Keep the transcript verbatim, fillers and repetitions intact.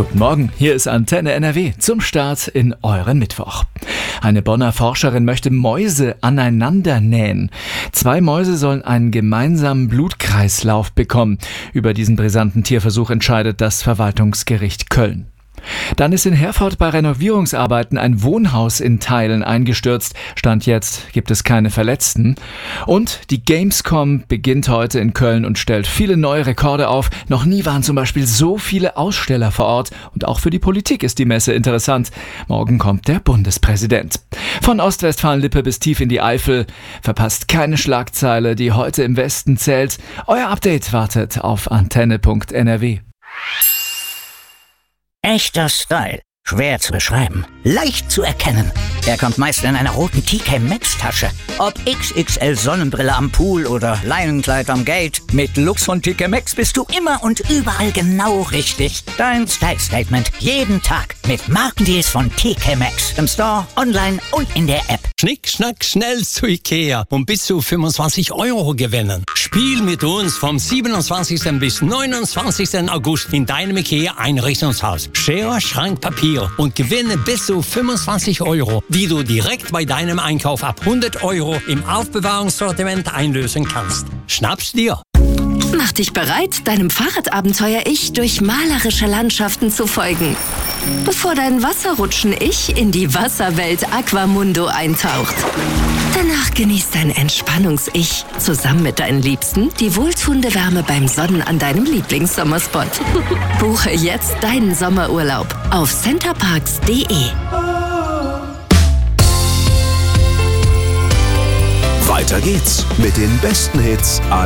Guten Morgen, hier ist Antenne N R W zum Start in euren Mittwoch. Eine Bonner Forscherin möchte Mäuse aneinander nähen. Zwei Mäuse sollen einen gemeinsamen Blutkreislauf bekommen. Über diesen brisanten Tierversuch entscheidet das Verwaltungsgericht Köln. Dann ist in Herford bei Renovierungsarbeiten ein Wohnhaus in Teilen eingestürzt. Stand jetzt gibt es keine Verletzten. Und die Gamescom beginnt heute in Köln und stellt viele neue Rekorde auf. Noch nie waren zum Beispiel so viele Aussteller vor Ort. Und auch für die Politik ist die Messe interessant. Morgen kommt der Bundespräsident. Von Ostwestfalen-Lippe bis tief in die Eifel. Verpasst keine Schlagzeile, die heute im Westen zählt. Euer Update wartet auf antenne punkt n r w. Echter Style. Schwer zu beschreiben. Leicht zu erkennen. Er kommt meist in einer roten T K Maxx Tasche. Ob X X L Sonnenbrille am Pool oder Leinenkleid am Gate. Mit Looks von T K Maxx bist du immer und überall genau richtig. Dein Style Statement. Jeden Tag. Mit Markendeals von T K Maxx. Im Store, online und in der App. Schnick, schnack, schnell zu Ikea und bis zu fünfundzwanzig Euro gewinnen. Spiel mit uns vom siebenundzwanzigsten bis neunundzwanzigsten August in deinem Ikea Einrichtungshaus. Schere, Schrank, Papier und gewinne bis zu fünfundzwanzig Euro, die du direkt bei deinem Einkauf ab hundert Euro im Aufbewahrungssortiment einlösen kannst. Schnapp's dir! Mach dich bereit, deinem Fahrradabenteuer-Ich durch malerische Landschaften zu folgen. Bevor dein Wasserrutschen-Ich in die Wasserwelt Aquamundo eintaucht. Danach genießt dein Entspannungs-Ich zusammen mit deinen Liebsten die wohltuende Wärme beim Sonnen an deinem Lieblingssommerspot. Buche jetzt deinen Sommerurlaub auf centerparks punkt d e. Weiter geht's mit den besten Hits